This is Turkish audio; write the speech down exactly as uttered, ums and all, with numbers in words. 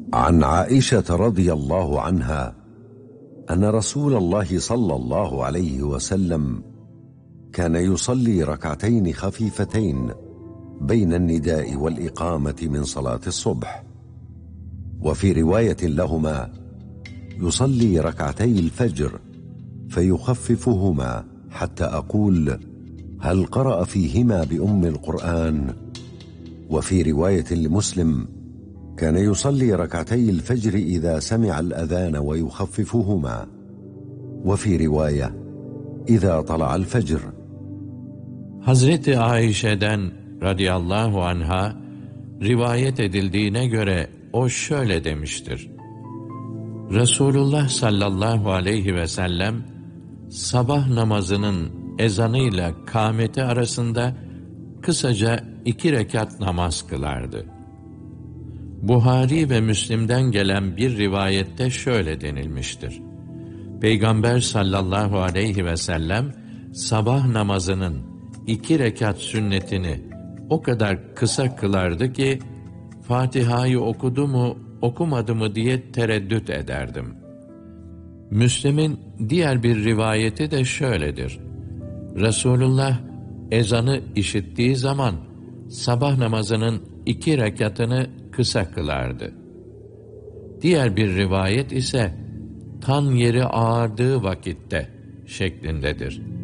عن عائشة رضي الله عنها أن رسول الله صلى الله عليه وسلم كان يصلي ركعتين خفيفتين بين النداء والإقامة من صلاة الصبح، وفي رواية لهما يصلي ركعتي الفجر فيخففهما حتى أقول هل قرأ فيهما بأم القرآن؟ وفي رواية لمسلم كان يصلي ركعتي الفجر إذا سمع الأذان ويخففهما، وفي رواية إذا طلع الفجر. Hazreti Ayşe'den radıyallahu anha rivayet edildiğine göre o şöyle demiştir: Resulullah sallallahu aleyhi ve sellem sabah namazının ezanıyla kâmeti arasında kısaca iki rekat namaz kılardı. Buhari ve Müslim'den gelen bir rivayette şöyle denilmiştir: Peygamber sallallahu aleyhi ve sellem sabah namazının iki rekat sünnetini o kadar kısa kılardı ki Fatiha'yı okudu mu okumadı mı diye tereddüt ederdim. Müslim'in diğer bir rivayeti de şöyledir: Resulullah ezanı işittiği zaman sabah namazının iki rekatını kısa kılardı. Diğer bir rivayet ise tan yeri ağardığı vakitte şeklindedir.